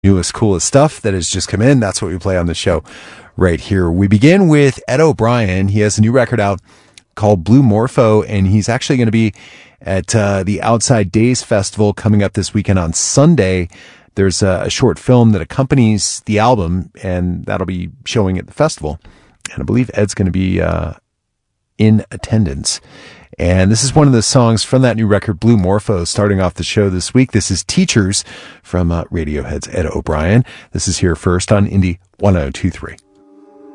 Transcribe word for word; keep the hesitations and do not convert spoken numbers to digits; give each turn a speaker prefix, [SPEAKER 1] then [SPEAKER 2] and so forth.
[SPEAKER 1] newest, coolest stuff that has just come in. That's what we play on the show right here. We begin with Ed O'Brien. He has a new record out called Blue Morpho, and he's actually going to be at uh, the Outside Days Festival coming up this weekend on Sunday. There's a, a short film that accompanies the album, and that'll be showing at the festival. And I believe Ed's going to be uh, in attendance. And this is one of the songs from that new record, Blue Morpho, starting off the show this week. This is Teachers from uh, Radiohead's Ed O'Brien. This is here first on Indie one oh two three.